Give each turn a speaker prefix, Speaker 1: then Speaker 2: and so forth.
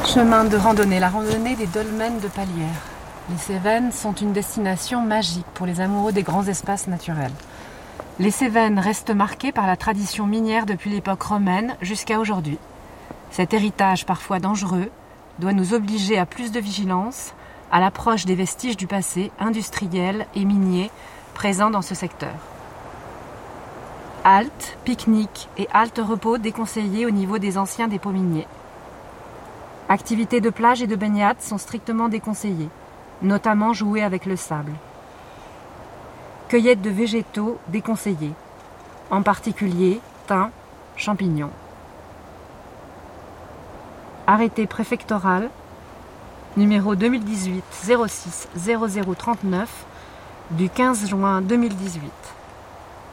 Speaker 1: Chemin de randonnée, la randonnée des dolmens de Palières. Les Cévennes sont une destination magique pour les amoureux des grands espaces naturels. Les Cévennes restent marquées par la tradition minière depuis l'époque romaine jusqu'à aujourd'hui. Cet héritage parfois dangereux doit nous obliger à plus de vigilance à l'approche des vestiges du passé industriel et minier présents dans ce secteur. Haltes, pique-niques et haltes-repos déconseillés au niveau des anciens dépôts miniers. Activités de plage et de baignade sont strictement déconseillées, notamment jouer avec le sable. Cueillette de végétaux déconseillée, en particulier thym, champignons. Arrêté préfectoral numéro 2018 06 0039 du 15 juin 2018.